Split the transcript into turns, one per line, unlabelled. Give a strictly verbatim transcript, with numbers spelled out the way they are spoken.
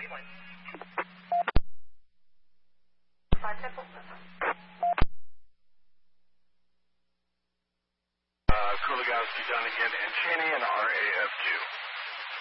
Uh, Kuligowski, Dunnigan, and Cheney, and R A F two.